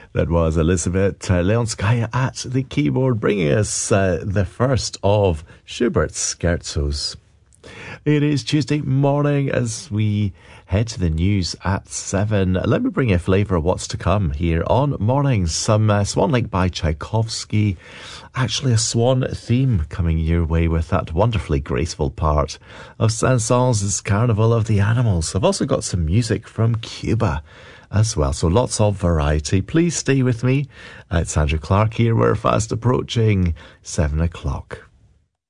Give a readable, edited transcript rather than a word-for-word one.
That was Elizabeth Leonskaya at the keyboard, bringing us the first of Schubert's scherzos. It is Tuesday morning as we head to the news at 7. Let me bring you a flavour of what's to come here on Mornings. Some Swan Lake by Tchaikovsky. Actually, a swan theme coming your way with that wonderfully graceful part of Saint-Saëns' Carnival of the Animals. I've also got some music from Cuba as well, so lots of variety. Please stay with me. It's Andrew Clark here. We're fast approaching 7 o'clock.